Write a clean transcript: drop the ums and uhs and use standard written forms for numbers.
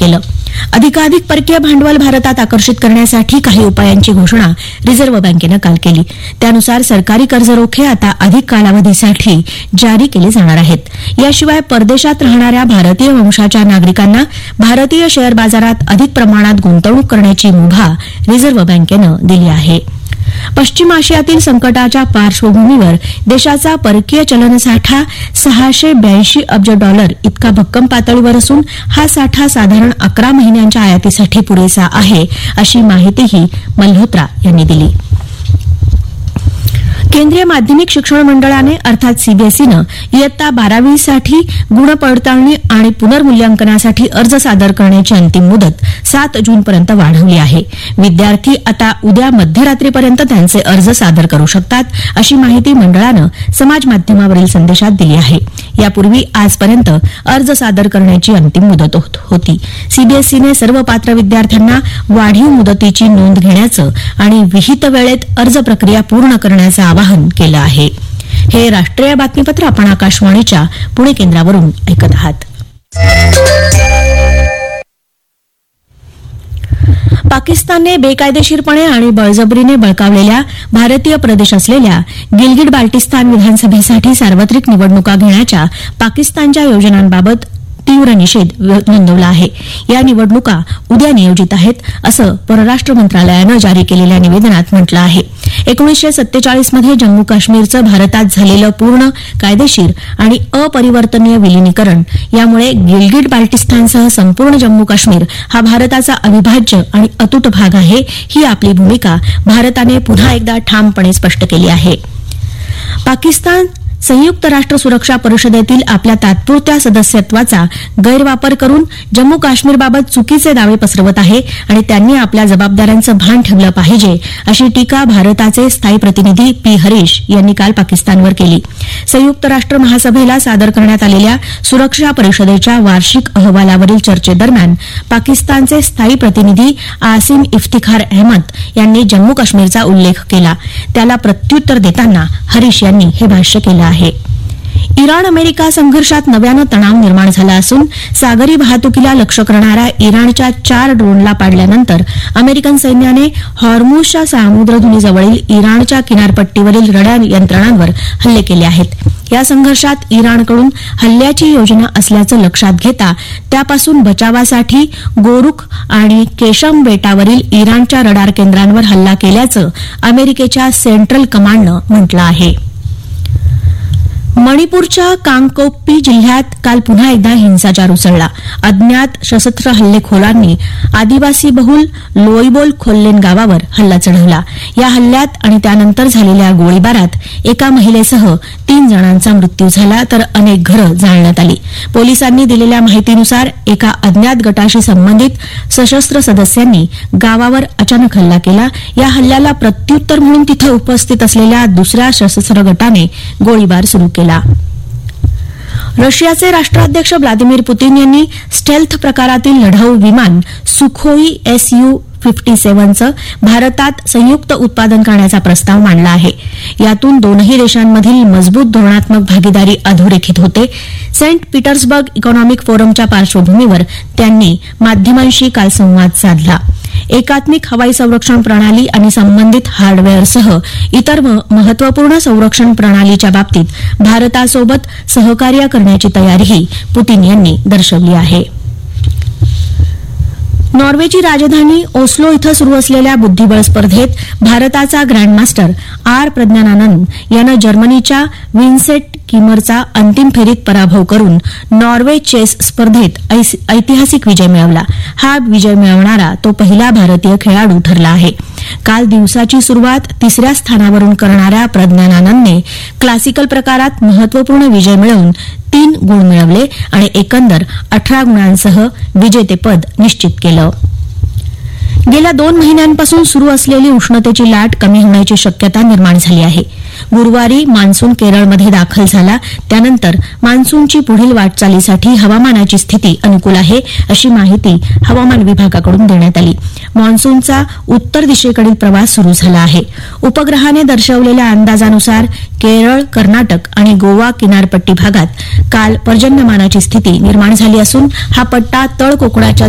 केलं. अधिकाधिक परकीय भांडवल भारतात आकर्षित करण्यासाठी काही उपायांची घोषणा रिझर्व्ह बँकेनं काल केली. त्यानुसार सरकारी कर्ज रोखे आता अधिक कालावधीसाठी जारी केले जाणार आहेत. याशिवाय परदेशात राहणाऱ्या भारतीय वंशाच्या नागरिकांना भारतीय शेअर बाजारात अधिक प्रमाणात गुंतवणूक करण्याची मुभा रिझर्व्ह बँकेनं दिली आहे. पश्चिम आशियातील संकटाच्या पार्श्वभूमीवर देशाचा परकीय चलनसाठा $682 अब्ज इतका भक्कम पातळीवर असून हा साठा साधारण 11 महिन्यांच्या आयातीसाठी पुरेसा आहे, अशी माहितीही मल्होत्रा यांनी दिली. केंद्रीय माध्यमिक शिक्षण मंडळाने अर्थात सीबीएसईनं इयत्ता 12वीसाठी गुणपडताळणी आणि पुनर्मूल्यांकनासाठी अर्ज सादर करण्याची अंतिम मुदत 7 जूनपर्यंत वाढवली आहे. विद्यार्थी आता उद्या मध्यरात्रीपर्यंत त्यांचे अर्ज सादर करू शकतात, अशी माहिती मंडळानं समाज माध्यमावरील संदेशात दिली आहे. यापूर्वी आजपर्यंत अर्ज सादर करण्याची अंतिम मुदत होती. सीबीएसईने सर्व पात्र विद्यार्थ्यांना वाढीव मुदतीची नोंद घेण्याचं आणि विहित वेळेत अर्ज प्रक्रिया पूर्ण करण्याचं आवाहन केलं आहे. हे राष्ट्रीय बातमीपत्र आपण आकाशवाणीच्या पुणे केंद्रावरून ऐकत आहात. पाकिस्तानने बेकायदेशीरपणे आणि बळजबरीने बळकावलेल्या भारतीय प्रदेश असलेल्या गिलगिट बाल्टिस्तान विधानसभेसाठी सार्वत्रिक निवडणुका घेण्याच्या पाकिस्तानच्या योजनांबाबत तीव्र निषेध नोंदवला आहे. या निवडणुका उद्या नियोजित आहेत, असं परराष्ट्र मंत्रालयानं जारी केलेल्या निवेदनात म्हटलं आहे. 1947 मध्ये जम्मू काश्मीरचं भारतात झालेलं पूर्ण कायदेशीर आणि अपरिवर्तनीय विलीनीकरण यामुळे गिलगिट बाल्टिस्तानसह संपूर्ण जम्मू काश्मीर हा भारताचा अविभाज्य आणि अतूट भाग आहे, ही आपली भूमिका भारताने पुन्हा एकदा ठामपणे स्पष्ट केली आहे. पाकिस्तान संयुक्त राष्ट्र सुरक्षा परिषदेतील आपल्या तात्पुरत्या सदस्यत्वाचा गैरवापर करून जम्मू काश्मीरबाबत चुकीचे दावे पसरवत आहे आणि त्यांनी आपल्या जबाबदाऱ्यांचं भान ठेवलं पाहिजे, अशी टीका भारताचे स्थायी प्रतिनिधी पी हरीश यांनी काल पाकिस्तानवर केली. संयुक्त राष्ट्र महासभेला सादर करण्यात आलेल्या सुरक्षा परिषदेच्या वार्षिक अहवालावरील चर्चेदरम्यान पाकिस्तानचे स्थायी प्रतिनिधी आसिम इफ्तिखार अहमद यांनी जम्मू काश्मीरचा उल्लेख केला. त्याला प्रत्युत्तर देताना हरीश यांनी हे भाष्य केलं आहे. इराण अमेरिका संघर्षात नव्यानं तणाव निर्माण झाला असून सागरी वाहतुकीला लक्ष्य करणाऱ्या इराणच्या 4 ड्रोनला पाडल्यानंतर अमेरिकन सैन्याने हॉर्मुझच्या सामुद्रधुनीजवळील इराणच्या किनारपट्टीवरील रडार यंत्रणांवर हल्ले केले आहेत. या संघर्षात इराणकडून हल्ल्याची योजना असल्याचं लक्षात घेता त्यापासून बचावासाठी गोरुख आणि केशम बेटावरील इराणच्या रडार केंद्रांवर हल्ला केल्याचं अमेरिकेच्या सेंट्रल कमांडनं म्हटलं आहे. मणिपूरच्या कांगकोपी जिल्ह्यात काल पुन्हा एकदा हिंसाचार उसळला. अज्ञात सशस्त्र हल्लेखोरांनी आदिवासी बहुल लोईबोल खोल्लेन गावावर हल्ला चढवला. या हल्ल्यात आणि त्यानंतर झालेल्या गोळीबारात एका महिलेसह 3 जणांचा मृत्यू झाला, तर अनेक घरं जाळण्यात आली. पोलिसांनी दिलेल्या माहितीनुसार एका अज्ञात गटाशी संबंधित सशस्त्र सदस्यांनी गावावर अचानक हल्ला केला. या हल्ल्याला प्रत्युत्तर म्हणून तिथे उपस्थित असलेल्या दुसऱ्या सशस्त्र गटाने गोळीबार सुरू केला. रशियाचे राष्ट्राध्यक्ष व्लादिमीर पुतीन यांनी स्टेल्थ प्रकारातील लढाऊ विमान सुखोई SU-57चं भारतात संयुक्त उत्पादन करण्याचा प्रस्ताव मांडला आहे. यातून दोनही देशांमधील मजबूत धोरणात्मक भागीदारी अधोरेखित होते. सेंट पीटर्सबर्ग इकॉनॉमिक फोरमच्या पार्श्वभूमीवर त्यांनी माध्यमांशी काल संवाद साधला. एकात्मिक हवाई संरक्षण प्रणाली आणि संबंधित हार्डवेअरसह इतर महत्वपूर्ण संरक्षण प्रणालीच्या बाबतीत भारतासोबत सहकार्य करण्याची तयारीही पुतीन यांनी दर्शवली आहे. नॉर्वेची राजधानी ओस्लो इथं सुरू असलेल्या बुद्धिबळ स्पर्धेत भारताचा ग्रँडमास्टर आर प्रज्ञानानंद यानं जर्मनीच्या विन्सेंट किमरचा अंतिम फेरीत पराभव करून नॉर्वे चेस स्पर्धेत ऐतिहासिक विजय मिळवला. हा विजय मिळवणारा तो पहिला भारतीय खेळाडू ठरला आहे. काल दिवसाची सुरुवात 3ऱ्या स्थानावरून करणाऱ्या प्रज्ञानानंदने क्लासिकल प्रकारात महत्वपूर्ण विजय मिळवून 3 गुण मिळवले आणि एकंदर 18 गुणांसह विजेतेपद निश्चित केलं. गेल्या 2 महिन्यांपासून सुरू असलेली उष्णतेची लाट कमी होण्याची शक्यता निर्माण झाली आहे. गुरुवारी मान्सून केरळमध्ये दाखल झाला. त्यानंतर मान्सूनची पुढील वाटचालीसाठी हवामानाची स्थिती अनुकूल आहे, अशी माहिती हवामान विभागाकडून देण्यात आली. मान्सूनचा उत्तर दिशेकडील प्रवास सुरू झाला आहे. उपग्रहाने दर्शवलेल्या अंदाजानुसार केरळ, कर्नाटक आणि गोवा किनारपट्टी भागात काल पर्जन्यमानाची स्थिती निर्माण झाली असून हा पट्टा तळ कोकणाच्या